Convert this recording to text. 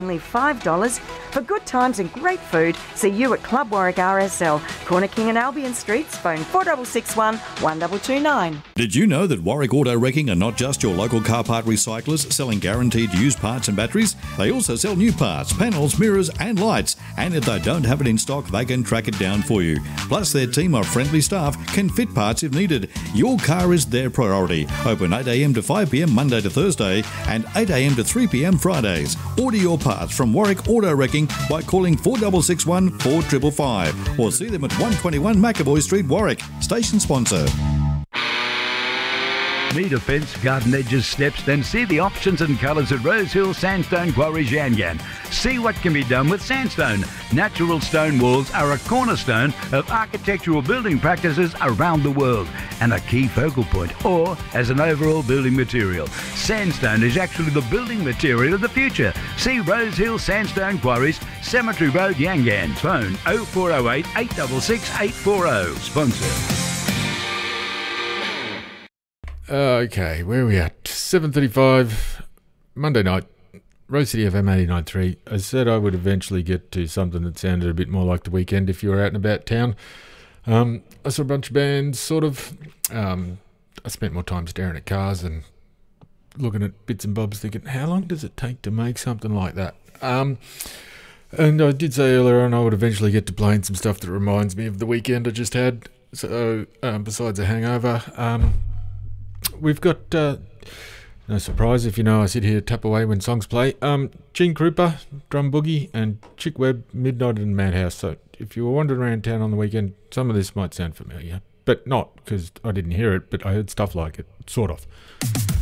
only $5. For good times and great food, see you at Club Warwick RSL, Corner King and Albion Streets, phone 4661 1229. Did you know that Warwick Auto Wrecking are not just your local car part recyclers selling guaranteed used parts and batteries? They also sell new parts, panels, mirrors and lights. And if they don't have it in stock, they can track it down for you. Plus, their team of friendly staff can fit parts if needed. Your car is their priority. Open 8am to 5pm Monday to Thursday and 8am to 3pm Fridays. Order your parts from Warwick Auto Wrecking by calling 4661 4555 or see them at 121 McAvoy Street, Warwick. Station sponsor. Need a fence, garden edges, steps? Then see the options and colours at Rosehill Sandstone Quarries Yangan. See what can be done with sandstone. Natural stone walls are a cornerstone of architectural building practices around the world and a key focal point, or as an overall building material. Sandstone is actually the building material of the future. See Rosehill Sandstone Quarries, Cemetery Road, Yangan. Phone 0408 866 840. Sponsor. Okay, where are we at? 7:35, Monday night, Rose City FM 89.3. I said I would eventually get to something that sounded a bit more like the weekend if you were out and about town. I saw a bunch of bands, sort of. I spent more time staring at cars and looking at bits and bobs thinking, how long does it take to make something like that? And I did say earlier on I would eventually get to playing some stuff that reminds me of the weekend I just had. So, besides a hangover, we've got, no surprise if you know I sit here tap away when songs play, Gene Krupa, Drum Boogie, and Chick Webb, Midnight and Madhouse. So if you were wandering around town on the weekend, some of this might sound familiar, but not because I didn't hear it, but I heard stuff like it, sort of.